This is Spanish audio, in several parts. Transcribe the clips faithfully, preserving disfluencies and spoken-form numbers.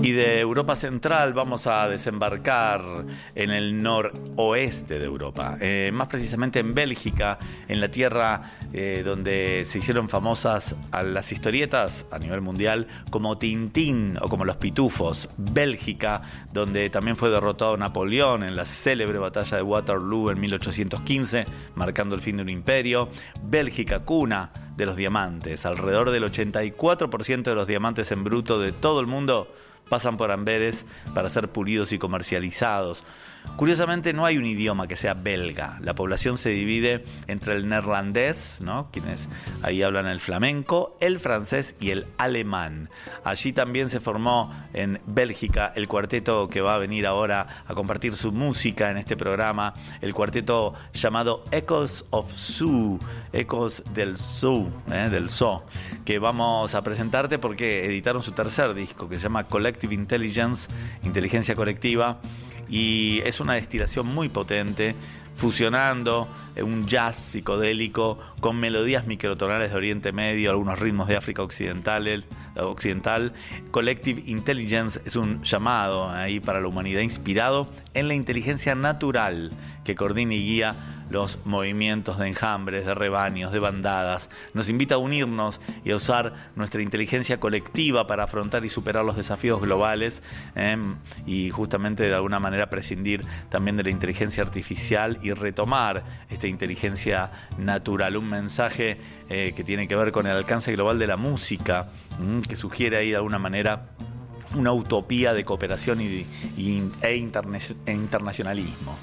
Y de Europa Central vamos a desembarcar en el noroeste de Europa, eh, más precisamente en Bélgica, en la tierra eh, donde se hicieron famosas a las historietas a nivel mundial como Tintín o como Los Pitufos. Bélgica, donde también fue derrotado Napoleón en la célebre batalla de Waterloo en mil ochocientos quince, marcando el fin de un imperio. Bélgica, cuna de los diamantes. Alrededor del ochenta y cuatro por ciento de los diamantes en bruto de todo el mundo pasan por Amberes para ser pulidos y comercializados. Curiosamente, no hay un idioma que sea belga. La población se divide entre el neerlandés, ¿no?, quienes ahí hablan el flamenco, el francés y el alemán. Allí también se formó en Bélgica el cuarteto que va a venir ahora a compartir su música en este programa, el cuarteto llamado Echoes of Zoo, Ecos del Zoo, ¿eh? del Zoo, que vamos a presentarte porque editaron su tercer disco que se llama Collective Intelligence, Inteligencia Colectiva. Y es una destilación muy potente, fusionando un jazz psicodélico con melodías microtonales de Oriente Medio, algunos ritmos de África Occidental. occidental. Collective Intelligence es un llamado ahí para la humanidad inspirado en la inteligencia natural que coordina y guía los movimientos de enjambres, de rebaños, de bandadas. Nos invita a unirnos y a usar nuestra inteligencia colectiva para afrontar y superar los desafíos globales, eh, y justamente de alguna manera prescindir también de la inteligencia artificial y retomar esta inteligencia natural. Un mensaje eh, que tiene que ver con el alcance global de la música, mm, que sugiere ahí de alguna manera una utopía de cooperación y, y, e, interne, e internacionalismo.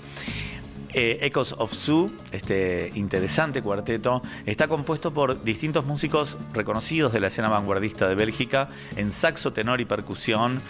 Eh, Echoes of Zoo, este interesante cuarteto, está compuesto por distintos músicos reconocidos de la escena vanguardista de Bélgica. En saxo, tenor y percusión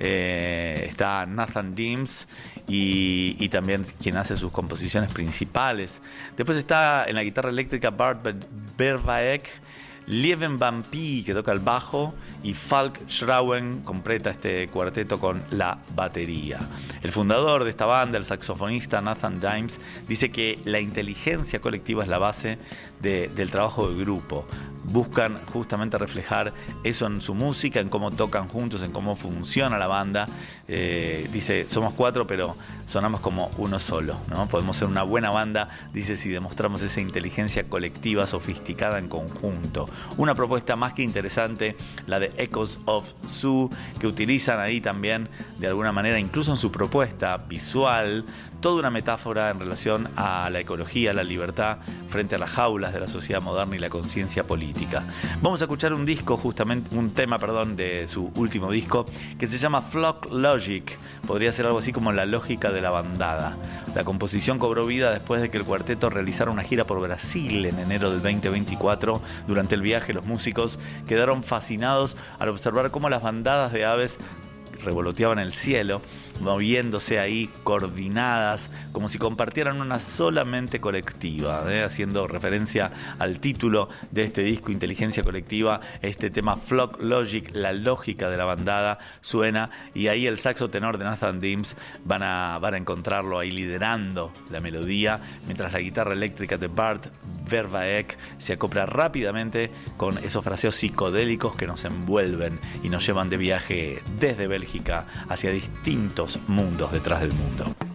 eh, está Nathan Deems y, y también quien hace sus composiciones principales. Después está en la guitarra eléctrica Bart Vervaek, Lieven Van Pie, que toca el bajo, y Falk Schrauen completa este cuarteto con la batería. El fundador de esta banda, el saxofonista Nathan Dimes, dice que la inteligencia colectiva es la base de, del trabajo de grupo. Buscan justamente reflejar eso en su música, en cómo tocan juntos, en cómo funciona la banda. Eh, dice, somos cuatro, pero sonamos como uno solo, ¿no? Podemos ser una buena banda, dice, si demostramos esa inteligencia colectiva sofisticada en conjunto. Una propuesta más que interesante, la de Echoes of Zoo, que utilizan ahí también, de alguna manera, incluso en su propuesta visual, toda una metáfora en relación a la ecología, la libertad frente a las jaulas de la sociedad moderna y la conciencia política. Vamos a escuchar un disco, justamente un tema, perdón, de su último disco, que se llama Flock Logic. Podría ser algo así como la lógica de la bandada. La composición cobró vida después de que el cuarteto realizara una gira por Brasil en enero del veinte veinticuatro. Durante el viaje, los músicos quedaron fascinados al observar cómo las bandadas de aves revoloteaban el cielo, moviéndose ahí coordinadas, como si compartieran una sola mente colectiva, ¿eh? Haciendo referencia al título de este disco, Inteligencia Colectiva. Este tema Flock Logic, la lógica de la bandada, suena, y ahí el saxo tenor de Nathan Deems van a, van a encontrarlo ahí liderando la melodía, mientras la guitarra eléctrica de Bart Vervaek se acopla rápidamente con esos fraseos psicodélicos que nos envuelven y nos llevan de viaje desde Bélgica hacia distintos mundos detrás del mundo.